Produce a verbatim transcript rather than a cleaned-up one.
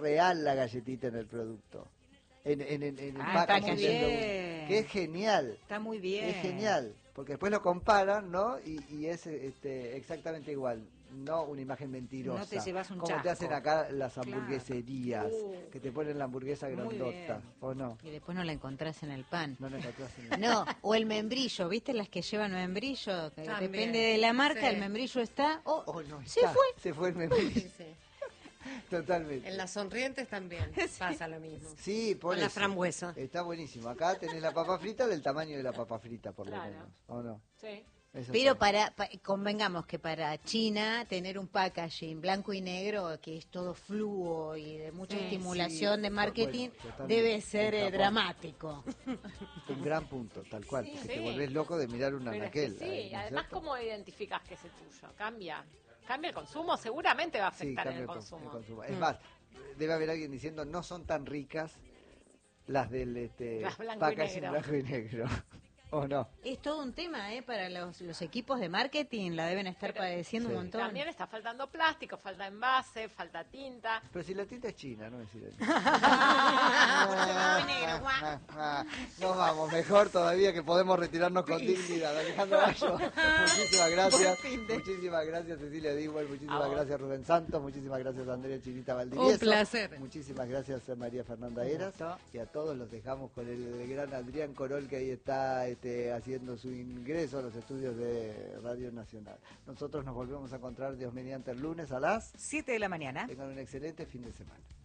real la galletita en el producto. En, en, en, en el Ah, está packaging muy del bien. yogur. Que es genial. Está muy bien. Es genial. Porque después lo comparan, ¿no? Y, y es este, exactamente igual. No una imagen mentirosa. No te llevas un como chasco. te hacen acá las hamburgueserías. Claro. Que te ponen la hamburguesa grandota. ¿O no? Y después no la encontrás en el pan. No la encontrás en el No, o el membrillo, ¿viste las que llevan membrillo? Que También, depende de la marca, sí. el membrillo está... Oh, Oh, no se está. fue. Se fue el membrillo. Sí, sí. Totalmente. En las sonrientes también pasa lo mismo. Sí, por Con la eso. frambuesa. Está buenísimo. Acá tenés la papa frita del tamaño de la papa frita, por lo Claro. menos. ¿O no? Sí. Eso Pero está. para, pa- convengamos que para China tener un packaging blanco y negro que es todo fluo y de mucha Sí, estimulación sí. de marketing Bueno, totalmente. debe ser En eh, Japón. dramático. Un gran punto, tal cual. porque te Sí. volvés loco de mirar una Pero es que anaquel. sí, ahí, ¿no es además, cierto? ¿cómo identificas que es el tuyo? Cambia. Cambia el consumo, seguramente va a Sí, afectar cambia en el con- consumo. el consumo. Es más, debe haber alguien diciendo no son tan ricas las del este, Las blanco y packaging negro. blanco y negro. ¿O no? Es todo un tema, ¿eh? Para los, los equipos de marketing la deben estar Pero- padeciendo Sí. un montón. También está faltando plástico, falta envase, falta tinta. Pero si la tinta es china, no es iraní. Ah, blanco y negro, guau. Ah, ah, no vamos, mejor todavía que podemos retirarnos con dignidad. Alejandro Gallo, muchísimas gracias. Muchísimas gracias Cecilia Dewey, muchísimas A vos. gracias Rubén Santos, muchísimas gracias Andrea Chinita Valdivieso. Un placer. Muchísimas gracias a María Fernanda Eras. Y a todos los dejamos con el, el gran Adrián Corol, que ahí está este, haciendo su ingreso a los estudios de Radio Nacional. Nosotros nos volvemos a encontrar Dios mediante el lunes a las... siete de la mañana. Tengan un excelente fin de semana.